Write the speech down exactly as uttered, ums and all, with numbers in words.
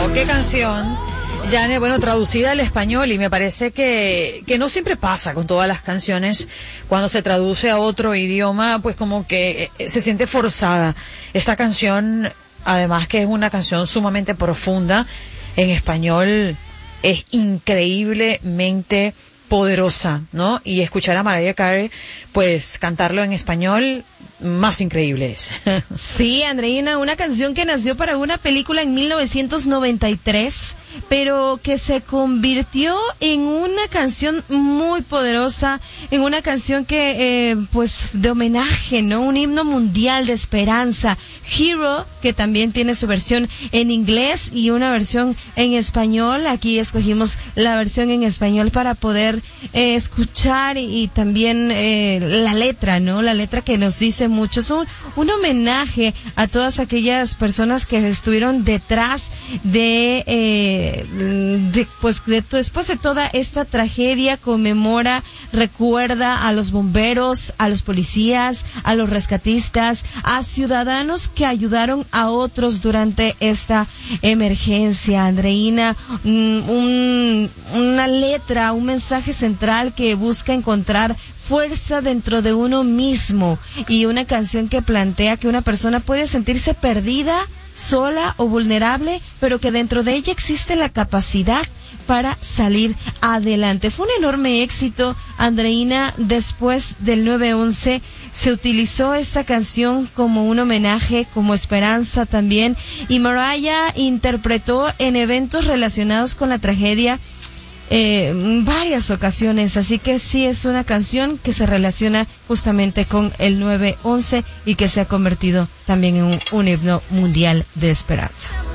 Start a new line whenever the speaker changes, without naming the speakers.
Bueno, qué canción. Ya, bueno, traducida al español, y me parece que, que no siempre pasa con todas las canciones. Cuando se traduce a otro idioma, pues como que eh, se siente forzada. Esta canción, además que es una canción sumamente profunda, en español es increíblemente poderosa, ¿no? Y escuchar a Mariah Carey, pues cantarlo en español, más increíble es.
Sí, Andreina, una canción que nació para una película en mil novecientos noventa y tres, pero que se convirtió en una canción muy poderosa, en una canción que, eh, pues, de homenaje, ¿no? Un himno mundial de esperanza. Hero, que también tiene su versión en inglés y una versión en español. Aquí escogimos la versión en español para poder eh, escuchar y, y también eh, la letra, ¿no? La letra que nos dice mucho. Es un, un homenaje a todas aquellas personas que estuvieron detrás de, eh, de pues, de, después de toda esta tragedia. Conmemora, recuerda a los bomberos, a los policías, a los rescatistas, a ciudadanos que ayudaron a otros durante esta emergencia. Andreina, un, una letra, un mensaje central que busca encontrar fuerza dentro de uno mismo, y una canción que plantea que una persona puede sentirse perdida, sola o vulnerable, pero que dentro de ella existe la capacidad para salir adelante. Fue un enorme éxito, Andreina. Después del nueve once se utilizó esta canción como un homenaje, como esperanza también, y Mariah interpretó en eventos relacionados con la tragedia Eh, varias ocasiones, así que sí es una canción que se relaciona justamente con el nueve once y que se ha convertido también en un, un himno mundial de esperanza.